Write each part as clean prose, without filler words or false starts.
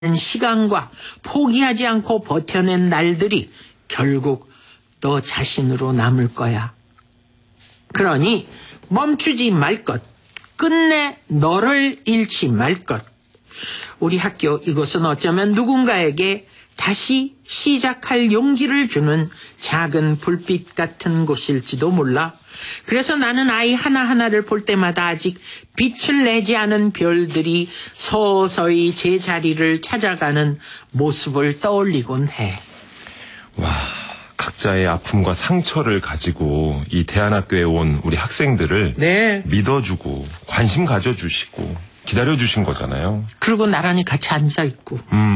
시간과 포기하지 않고 버텨낸 날들이 결국 너 자신으로 남을 거야. 그러니 멈추지 말 것, 끝내 너를 잃지 말 것. 우리 학교 이곳은 어쩌면 누군가에게 다시 시작할 용기를 주는 작은 불빛 같은 곳일지도 몰라. 그래서 나는 아이 하나하나를 볼 때마다 아직 빛을 내지 않은 별들이 서서히 제 자리를 찾아가는 모습을 떠올리곤 해. 와, 각자의 아픔과 상처를 가지고 이 대안학교에 온 우리 학생들을 네. 믿어주고 관심 가져주시고 기다려주신 거잖아요. 그리고 나란히 같이 앉아있고.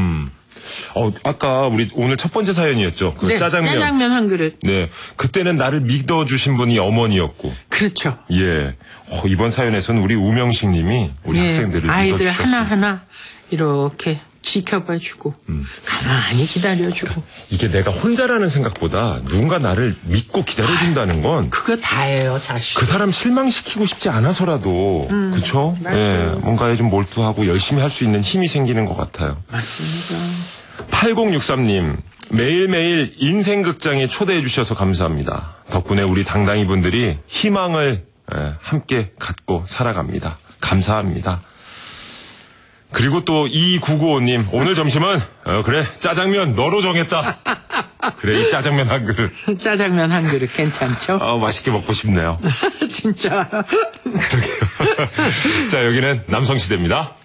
아까 우리 오늘 첫 번째 사연이었죠. 그 네, 짜장면 한 그릇. 네, 그때는 나를 믿어주신 분이 어머니였고. 그렇죠. 예. 이번 사연에서는 우리 우명식 님이 우리 학생들을 아이들 믿어주셨습니다. 하나하나 이렇게 지켜봐주고 가만히 기다려주고. 이게 내가 혼자라는 생각보다 누군가 나를 믿고 기다려준다는 건 그거 다예요, 사실. 그 사람 실망시키고 싶지 않아서라도 그렇죠? 예, 뭔가에 좀 몰두하고 열심히 할 수 있는 힘이 생기는 것 같아요. 맞습니다. 8063님, 매일매일 인생극장에 초대해 주셔서 감사합니다. 덕분에 우리 당당히 분들이 희망을 함께 갖고 살아갑니다. 감사합니다. 그리고 또 2995님, 오늘 점심은 그래, 짜장면 너로 정했다. 그래, 이 짜장면 한 그릇. 짜장면 한 그릇 괜찮죠? 맛있게 먹고 싶네요. 진짜. 그러게요. 자, 여기는 남성시대입니다.